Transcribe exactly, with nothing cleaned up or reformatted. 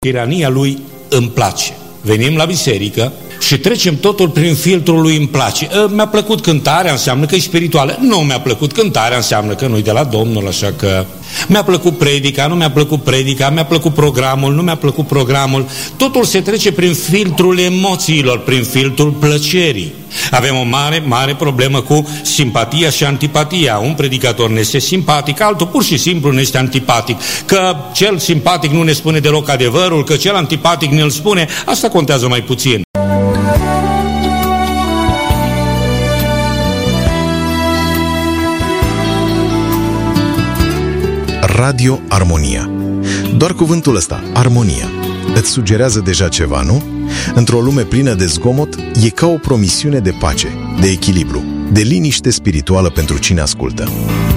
Tirania lui îmi place. Venim la biserică și trecem totul prin filtrul lui îmi place. Mi-a plăcut cântarea, înseamnă că e spirituală. Nu mi-a plăcut cântarea, înseamnă că nu-i de la Domnul, așa că... Mi-a plăcut predica, nu mi-a plăcut predica, mi-a plăcut programul, nu mi-a plăcut programul. Totul se trece prin filtrul emoțiilor, prin filtrul plăcerii. Avem o mare, mare problemă cu simpatia și antipatia. Un predicator ne este simpatic, altul pur și simplu ne este antipatic. Că cel simpatic nu ne spune deloc adevărul, că cel antipatic ne-l spune, asta contează mai puțin. Radio Armonia. Doar cuvântul ăsta, armonia, îți sugerează deja ceva, nu? Într-o lume plină de zgomot, e ca o promisiune de pace, de echilibru, de liniște spirituală pentru cine ascultă.